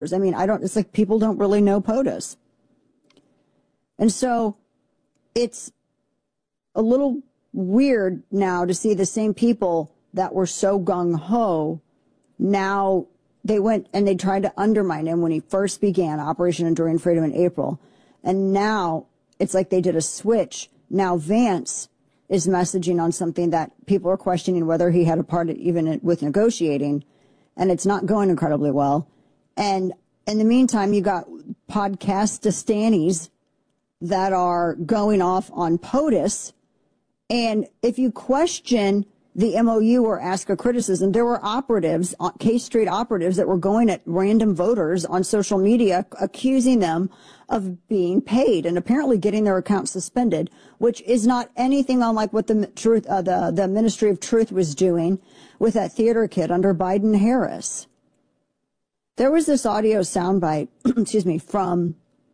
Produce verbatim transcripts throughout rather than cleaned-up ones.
I mean, I don't, it's like people don't really know POTUS. And so it's a little weird now to see the same people that were so gung-ho. Now they went and they tried to undermine him when he first began Operation Enduring Freedom in April. And now it's like they did a switch. Now Vance is messaging on something that people are questioning whether he had a part of, even with negotiating, and it's not going incredibly well. And in the meantime, you got podcastistanis that are going off on POTUS. And if you question the M O U or ask a criticism, there were operatives, K Street operatives, that were going at random voters on social media, accusing them of being paid and apparently getting their accounts suspended, which is not anything unlike what the truth, uh, the, the Ministry of Truth was doing with that theater kid under Biden Harris. There was this audio soundbite, excuse me, from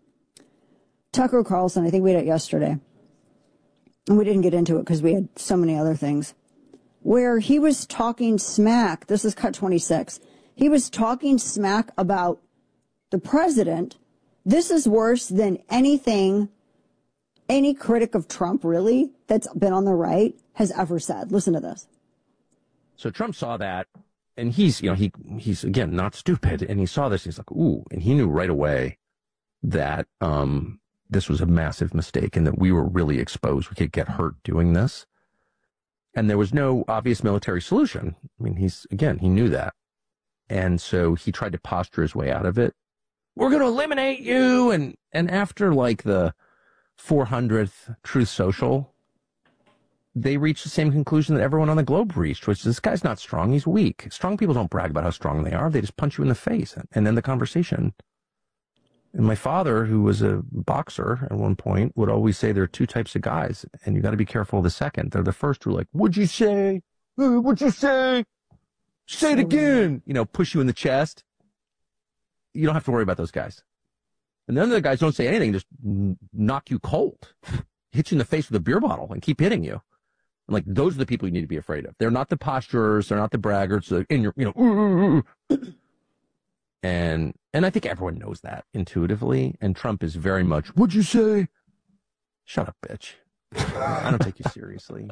Tucker Carlson. I think we did it yesterday. And we didn't get into it because we had so many other things, where he was talking smack. This is cut twenty-six. He was talking smack about the president. This is worse than anything any critic of Trump, really, that's been on the right has ever said. Listen to this. So Trump saw that, and he's, you know, he he's, again, not stupid, and he saw this, he's like, ooh, and he knew right away that um, this was a massive mistake and that we were really exposed. We could get hurt doing this. And there was no obvious military solution. I mean, he's, again, he knew that. And so he tried to posture his way out of it. We're going to eliminate you. And, and after like the four hundredth Truth Social, they reached the same conclusion that everyone on the globe reached, which is this guy's not strong. He's weak. Strong people don't brag about how strong they are. They just punch you in the face and end the conversation. And my father, who was a boxer at one point, would always say there are two types of guys, and you got to be careful of the second. They're the first who are like, what'd you say? Uh, what'd you say? Say it again. You know, push you in the chest. You don't have to worry about those guys. And the other guys don't say anything, just knock you cold, hit you in the face with a beer bottle and keep hitting you. And like, those are the people you need to be afraid of. They're not the posturers. They're not the braggarts. They're in your, you know, uh, uh, uh. And, and I think everyone knows that intuitively. And Trump is very much, what'd you say? Shut up, bitch. I don't take you seriously.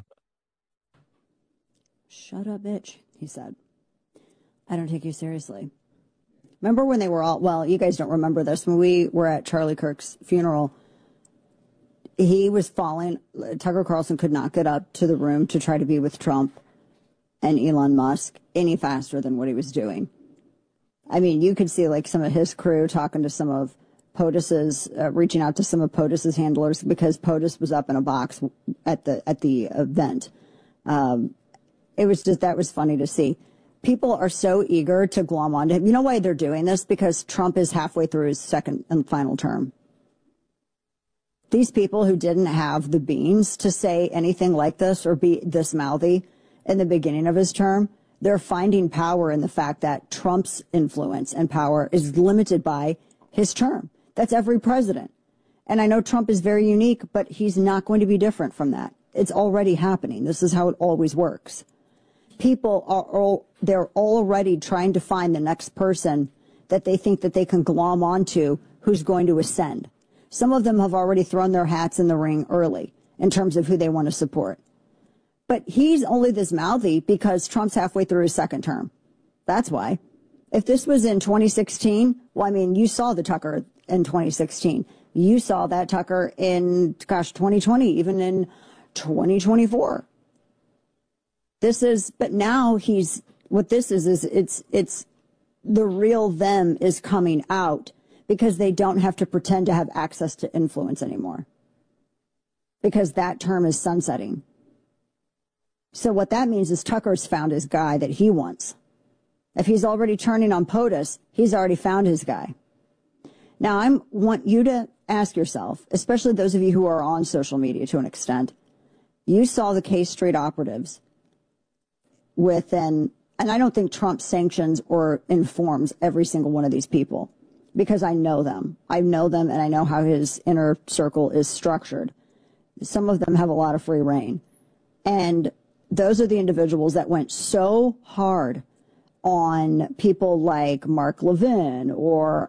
Shut up, bitch, he said. I don't take you seriously. Remember when they were all, well, you guys don't remember this, when we were at Charlie Kirk's funeral, he was falling. Tucker Carlson could not get up to the room to try to be with Trump and Elon Musk any faster than what he was doing. I mean, you could see like some of his crew talking to some of POTUS's, uh, reaching out to some of POTUS's handlers because POTUS was up in a box at the at the event. Um, it was just, that was funny to see. People are so eager to glom onto him. You know why they're doing this? Because Trump is halfway through his second and final term. These people who didn't have the beans to say anything like this or be this mouthy in the beginning of his term, they're finding power in the fact that Trump's influence and power is limited by his term. That's every president. And I know Trump is very unique, but he's not going to be different from that. It's already happening. This is how it always works. People are all, they're already trying to find the next person that they think that they can glom onto who's going to ascend. Some of them have already thrown their hats in the ring early in terms of who they want to support. But he's only this mouthy because Trump's halfway through his second term. That's why. If this was in twenty sixteen, well, I mean, you saw the Tucker in twenty sixteen. You saw that Tucker in, gosh, twenty twenty, even in twenty twenty-four. This is, but now he's, what this is, is it's, it's, the real them is coming out because they don't have to pretend to have access to influence anymore. Because that term is sunsetting. So what that means is Tucker's found his guy that he wants. If he's already turning on POTUS, he's already found his guy. Now, I want you to ask yourself, especially those of you who are on social media to an extent, you saw the K Street operatives within, and I don't think Trump sanctions or informs every single one of these people because I know them. I know them and I know how his inner circle is structured. Some of them have a lot of free reign. And those are the individuals that went so hard on people like Mark Levin or